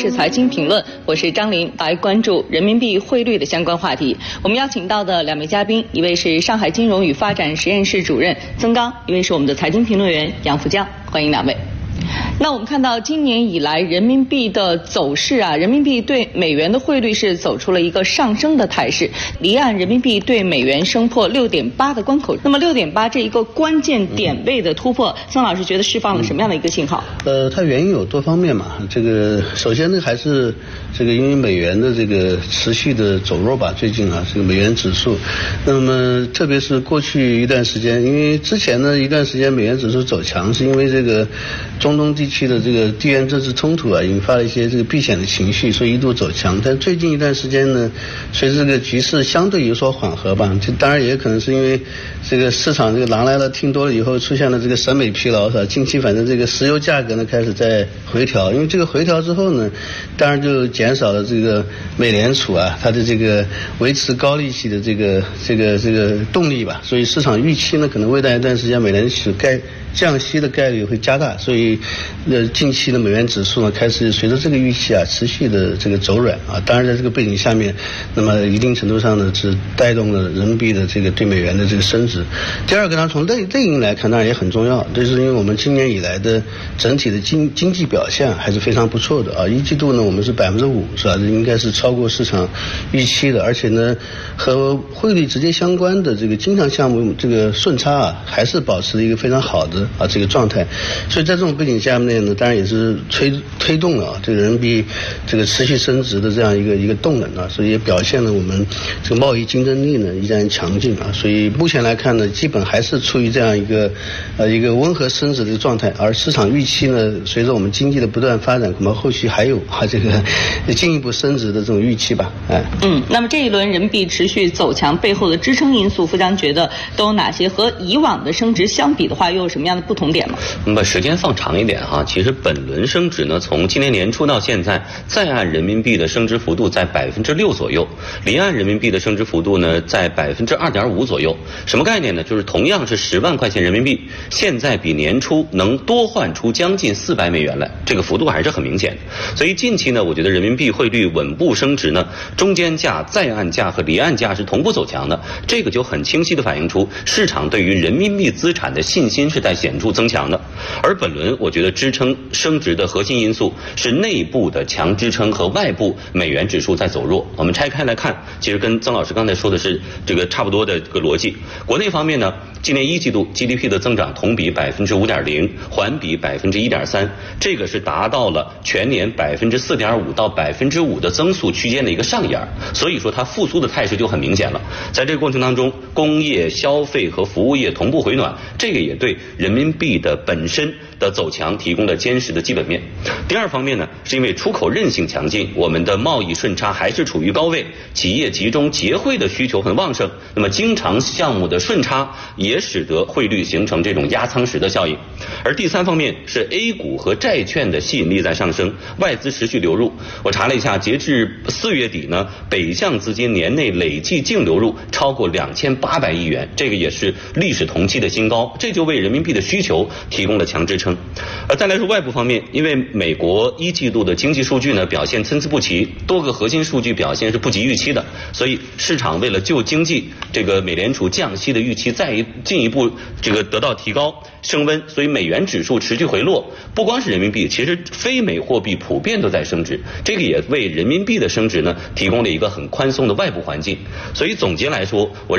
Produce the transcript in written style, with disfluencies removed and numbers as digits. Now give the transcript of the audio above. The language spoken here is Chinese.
是财经评论，我是张琳，来关注人民币汇率的相关话题。我们邀请到的两位嘉宾，一位是上海金融与发展实验室主任曾刚，一位是我们的财经评论员杨福江，欢迎两位。那我们看到今年以来人民币的走势啊，人民币对美元的汇率是走出了一个上升的态势，离岸人民币对美元升破 6.8 的关口。那么 6.8 这一个关键点位的突破，曾老师觉得释放了什么样的一个信号？ 它原因有多方面嘛。这个首先呢，还是这个因为美元的这个持续的走弱吧，最近啊，这个美元指数，那么特别是过去一段时间，因为之前呢一段时间美元指数走强，是因为这个中东地区的这个地缘政治冲突啊，引发了一些这个避险的情绪，所以一度走强。但最近一段时间呢，随着这个局势相对有所缓和吧，这当然也可能是因为这个市场这个狼来了听多了以后，出现了这个审美疲劳是吧？近期反正这个石油价格呢开始在回调，因为这个回调之后呢，当然就减少了这个美联储啊它的这个维持高利息的这个动力吧，所以市场预期呢可能未来一段时间美联储降息的概率会加大，所以近期的美元指数呢开始随着这个预期啊持续的这个走软啊。当然在这个背景下面，那么一定程度上呢是带动了人民币的这个对美元的这个升值。第二个呢，从类因来看当然也很重要，就是因为我们今年以来的整体的经济表现还是非常不错的啊。一季度呢我们是 5% 是吧，这应该是超过市场预期的，而且呢和汇率直接相关的这个经常项目这个顺差啊还是保持了一个非常好的这个状态。所以在这种背景下面呢，当然也是推动了这个人民币这个持续升值的这样一个动能啊，所以也表现了我们这个贸易竞争力呢依然强劲啊。所以目前来看呢，基本还是处于这样一个温和升值的状态，而市场预期呢，随着我们经济的不断发展，恐怕后续还有这个进一步升值的这种预期吧。 那么这一轮人民币持续走强背后的支撑因素，福江觉得都有哪些？和以往的升值相比的话，又有什么样的不同点吗？ 那么时间放长一点哈，其实本轮升值呢，从今年年初到现在，在岸人民币的升值幅度在 6% 左右，离岸人民币的升值幅度呢在 2.5% 左右。什么概念呢？就是同样是10万块钱人民币，现在比年初能多换出将近400美元来，这个幅度还是很明显的。所以近期呢，我觉得人民币汇率稳步升值呢，中间价、在岸价和离岸价是同步走强的，这个就很清晰地反映出市场对于人民币资产的信心是在显著增强的。而本轮我觉得支撑升值的核心因素是内部的强支撑和外部美元指数在走弱。我们拆开来看，其实跟曾老师刚才说的是这个差不多的这个逻辑。国内方面呢，今年一季度 GDP 的增长同比 5.0%， 环比 1.3%， 这个是达到了全年 4.5% 到 5% 的增速区间的一个上沿，所以说它复苏的态势就很明显了。在这个过程当中，工业、消费和服务业同步回暖，这个也对人民币的本身的走强提供了坚实的基本面。第二方面呢，是因为出口韧性强劲，我们的贸易顺差还是处于高位，企业集中结汇的需求很旺盛，那么经常项目的顺差也使得汇率形成这种压舱石的效应。而第三方面是 A 股和债券的吸引力在上升，外资持续流入。我查了一下，截至4月底呢，北向资金年内累计净流入超过2800亿元，这个也是历史同期的新高，这就为人民币的需求提供了强支撑。而再来说外部方面，因为美国一季度的经济数据呢表现参差不齐，多个核心数据表现是不及预期的，所以市场为了救经济，这个美联储降息的预期再进一步这个得到提高升温，所以美元指数持续回落。不光是人民币，其实非美货币普遍都在升值，这个也为人民币的升值呢提供了一个很宽松的外部环境。所以总结来说，我